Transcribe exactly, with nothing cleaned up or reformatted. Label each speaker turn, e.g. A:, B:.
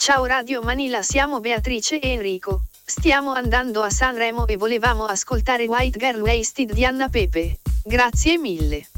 A: Ciao Radio Manila, siamo Beatrice e Enrico. Stiamo andando a Sanremo e volevamo ascoltare White Girl Wasted di Anna Pepe. Grazie mille.